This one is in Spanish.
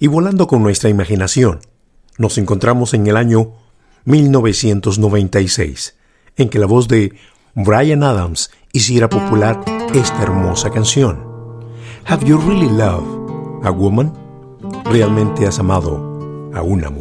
Y volando con nuestra imaginación, nos encontramos en el año 1996, en que la voz de Bryan Adams hiciera popular esta hermosa canción. Have you really loved a woman? ¿Realmente has amado a una mujer?